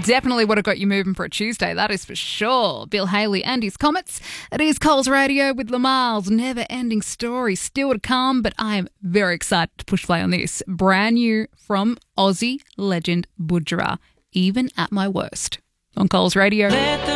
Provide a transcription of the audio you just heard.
Definitely would have got you moving for a Tuesday, that is for sure. Bill Haley and his Comets. It is Coles Radio with Lamar's never-ending story still to come, but I am very excited to push play on this. Brand new from Aussie legend Budjerah, Even at My Worst, on Coles Radio.